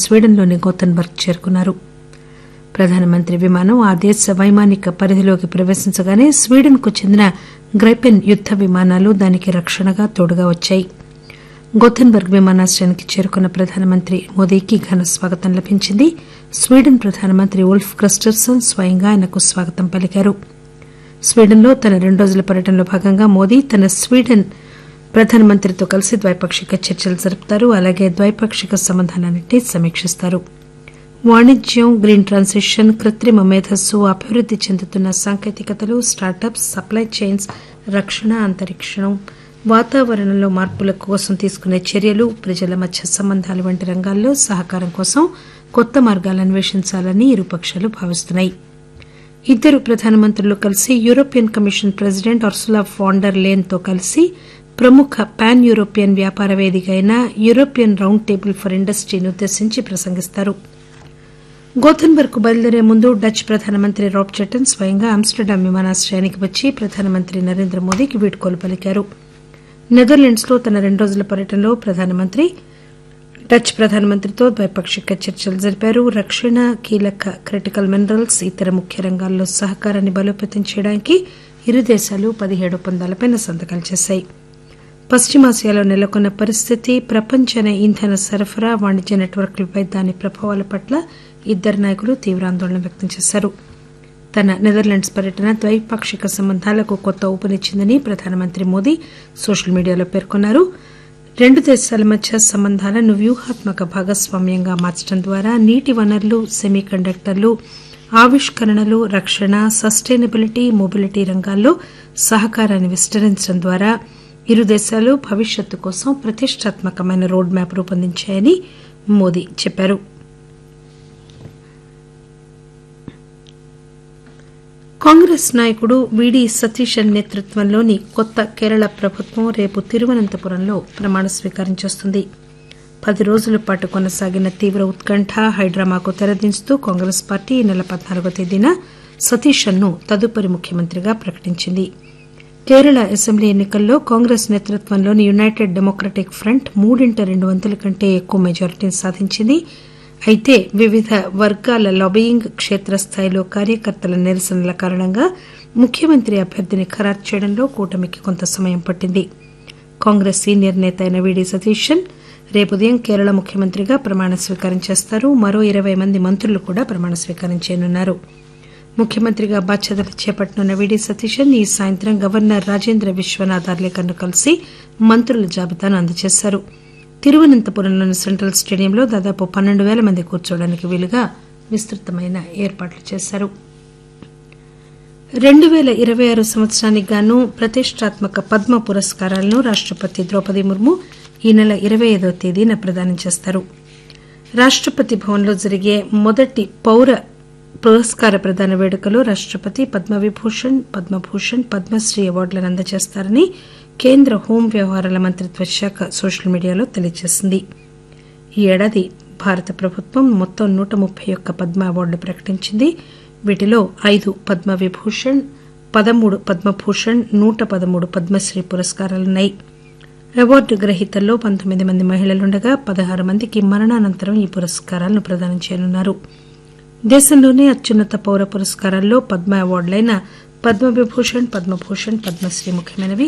స్వీడన్లోని Gothenburg చేరుకున్నారు. ప్రధానమంత్రి విమానం ఆ దేశ వైమానిక పరిధిలోకి ప్రవేశించగానే స్వీడన్కు చెందిన గ్రైపెన్ యుద్ద విమానాలు దానికి రక్షణగా తోడుగా వచ్చాయి. గోథెన్బర్గ్ విమానాశ్రయానికి చేరుకున్న ప్రధానమంత్రి మోదీకి ఘన స్వాగతం లభించింది. స్వీడన్ ప్రధానమంత్రి ఉల్ఫ్ క్రిస్టర్సన్ స్వయంగా ఆయనకు స్వాగతం పలికారు. స్వీడన్లో తన 2 రోజుల పర్యటనలో భాగంగా మోదీ తన స్వీడన్ ప్రధానమంత్రితో కలిసి ద్వైపాక్షిక చర్చలు జరుపుతారు. అలాగే ద్వైపాక్షిక సంబంధాలన్నింటినీ సమీక్షిస్తారు. వాణిజ్యం, గ్రీన్ ట్రాన్సిషన్, కృత్రిమ మేధస్సు, అభివృద్ది చెందుతున్న సాంకేతికతలు, స్టార్టప్స్, సప్లై చైన్స్, రక్షణ, అంతరిక్షం, వాతావరణంలో మార్పుల కోసం తీసుకునే చర్యలు, ప్రజల మధ్య సంబంధాలు వంటి రంగాల్లో సహకారం కోసం కొత్త మార్గాలు అన్వేషించాలని ఇరుపక్షాలు భావిస్తున్నాయి. ఇద్దరు ప్రధానమంత్రులు కలిసి European commission president Ursula van der Leyen తో కలిసి ప్రముఖ పాన్ యూరోపియన్ వ్యాపార వేదిక అయిన యూరోపియన్ రౌండ్ టేబుల్ ఫర్ ఇండస్ట్రీని ఉద్దేశించి ప్రసంగిస్తారు. గోథెన్బర్గ్ కు బయలుదేరే ముందు డచ్ ప్రధానమంత్రి రాబ్ చెటన్ స్వయంగా ఆమ్స్టర్డామ్ విమానాశ్రయానికి వచ్చి ప్రధానమంత్రి నరేంద్ర మోదీకి వీడ్కోలు పలికారు. నెదర్లాండ్స్ లో తన 2 రోజుల పర్యటనలో ప్రధానమంత్రి డచ్ ప్రధానమంత్రితో ద్వైపాక్షిక చర్చలు జరిపారు. రక్షణ, కీలక క్రిటికల్ మినరల్స్, ఇతర ముఖ్య రంగాల్లో సహకారాన్ని బలోపేతం చేయడానికి ఇరు దేశాలు 17 ఒప్పందాలపై సంతకాలు చేశాయి. పశ్చిమాసియాలో నెలకొన్న పరిస్థితి, ప్రపంచ ఇంధన సరఫరా, వాణిజ్య నెట్వర్క్లపై దాని ప్రభావాల పట్ల ఇద్దరు నాయకులు తీవ్ర ఆందోళన వ్యక్తం చేశారు. తన నెదర్లాండ్స్ పర్యటన ద్వైపాక్షిక సంబంధాలకు కొత్త ఊపునిచ్చిందని ప్రధానమంత్రి మోదీ సోషల్ మీడియాలో పేర్కొన్నారు. 2 దేశాల మధ్య సంబంధాలను వ్యూహాత్మక భాగస్వామ్యంగా మార్చడం ద్వారా నీటి వనరులు, సెమీ కండక్టర్లు, ఆవిష్కరణలు, రక్షణ, సస్టైనబిలిటీ, మొబిలిటీ రంగాల్లో సహకారాన్ని విస్తరించడం ద్వారా ఇరు దేశాలు భవిష్యత్తు కోసం ప్రతిష్టాత్మకమైన రోడ్ మ్యాప్ రూపొందించాయని మోదీ చెప్పారు. కాంగ్రెస్ నాయకుడు వీడీ సతీశన్ నేతృత్వంలోని కొత్త కేరళ ప్రభుత్వం రేపు తిరువనంతపురంలో ప్రమాణ స్వీకారం చేస్తుంది. 10 రోజుల పాటు కొనసాగిన తీవ్ర ఉత్కంఠ, హైడ్రామాకు తెరదించుతూ కాంగ్రెస్ పార్టీ ఈ నెల 14వ తేదీన సతీశన్ ను తదుపరి ముఖ్యమంత్రిగా ప్రకటించింది. కేరళ అసెంబ్లీ ఎన్నికల్లో కాంగ్రెస్ నేతృత్వంలోని యునైటెడ్ డెమోక్రటిక్ ఫ్రంట్ 3/2 కంటే ఎక్కువ మెజారిటీని సాధించింది. అయితే వివిధ వర్గాల లాబియింగ్, క్షేత్రస్థాయిలో కార్యకర్తల నిరసనల కారణంగా ముఖ్యమంత్రి అభ్యర్థిని ఖరారు చేయడంలో కూటమికి కొంత సమయం పట్టింది. కాంగ్రెస్ సీనియర్ నేత అయిన వీడీ సతీశన్ రేపు ఉదయం కేరళ ముఖ్యమంత్రిగా ప్రమాణ స్వీకారం చేస్తారు. మరో 20 మంది మంత్రులు కూడా ప్రమాణ స్వీకారం చేయనున్నారు. ముఖ్యమంత్రిగా బాధ్యతలు చేపట్టనున్న వీడీ సతీశన్ ఈ సాయంత్రం గవర్నర్ రాజేంద్ర విశ్వనాథ్ అర్లేకర్ను కలిసి మంత్రుల జాబితాను అందజేశారు. తిరువనంతపురంలోని సెంట్రల్ స్టేడియంలో దాదాపు 12,000 మంది కూర్చోవడానికి వీలుగా విస్తృతమైన ఏర్పాట్లు చేశారు. 2026 సంవత్సరానికి గాను ప్రతిష్టాత్మక పద్మ పురస్కారాలను రాష్టపతి ద్రౌపది ముర్ము ఈ నెల 25వ తేదీన ప్రదానం చేస్తారు. రాష్టపతి భవన్లో జరిగే మొదటి పౌర పురస్కార ప్రదాన వేడుకలో రాష్టపతి పద్మవిభూషణ్, పద్మభూషణ్, పద్మశ్రీ అవార్డులను అందజేస్తారని కేంద్ర హోం వ్యవహారాల మంత్రిత్వ శాఖ సోషల్ మీడియాలో తెలియజేసింది. ఈ ఏడాది భారత ప్రభుత్వం మొత్తం 131 పద్మ అవార్డులు ప్రకటించింది. వీటిలో 5 పద్మవిభూషణ్, 13 పద్మభూషణ్, 113 పద్మశ్రీ పురస్కారాలున్నాయి. అవార్డు గ్రహీతల్లో 19 మంది మహిళలుండగా 16 మందికి మరణానంతరం ఈ పురస్కారాలను ప్రదానం చేయనున్నారు. దేశంలోనే అత్యున్నత పౌర పురస్కారాల్లో పద్మ అవార్డులైన పద్మవిభూషణ్, పద్మభూషణ్, పద్మశ్రీ ముఖ్యమైనవి.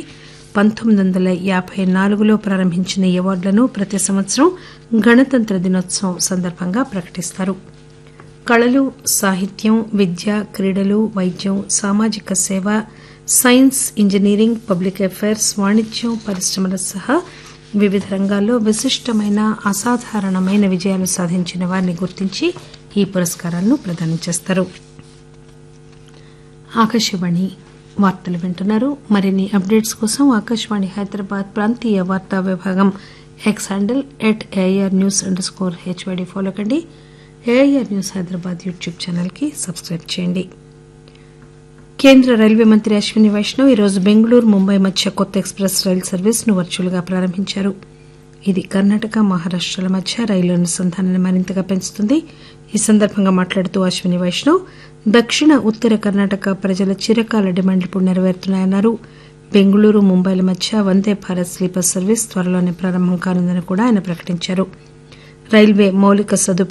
1954లో ప్రారంభించిన ఈ అవార్డులను ప్రతి సంవత్సరం గణతంత్ర దినోత్సవం సందర్భంగా ప్రకటిస్తారు. కళలు, సాహిత్యం, విద్య, క్రీడలు, వైద్యం, సామాజిక సేవ, సైన్స్, ఇంజనీరింగ్, పబ్లిక్ అఫైర్స్, వాణిజ్యం, పరిశ్రమల సహా వివిధ రంగాల్లో విశిష్టమైన, అసాధారణమైన విజయాలు సాధించిన వారిని గుర్తించి ఈ పురస్కారాలను ప్రదానం చేస్తారు. ఆకాశవాణి వార్తలు వింటున్నారు. మరిన్ని అప్డేట్స్ కోసం ఆకాశవాణి హైదరాబాద్ ప్రాంతీయ వార్తా విభాగం ఎక్స్ హ్యాండిల్ @AIRnews_HYD ఫాలో కండి. AIR news Hyderabad YouTube channel కి సబ్స్క్రైబ్ చేయండి. కేంద్ర రైల్వే మంత్రి అశ్విని వైష్ణవ్ ఈరోజు బెంగళూరు, ముంబై మధ్య కొత్త ఎక్స్ప్రెస్ రైలు సర్వీసును వర్చువల్ గా ప్రారంభించారు. ఇది కర్ణాటక, మహారాష్టల మధ్య రైలు అనుసంధానాన్ని మరింతగా పెంచుతుంది. ఈ సందర్భంగా మాట్లాడుతూ అశ్విని వైష్ణవ్ దక్షిణ, ఉత్తర కర్ణాటక ప్రజల చిరకాల డిమాండ్లు ఇప్పుడు నెరవేరుతున్నాయన్నారు. బెంగళూరు, ముంబైల మధ్య వందే భారత్ స్లీపర్ సర్వీస్ త్వరలోనే ప్రారంభం కానుందని కూడా ఆయన ప్రకటించారు. రైల్వే మౌలిక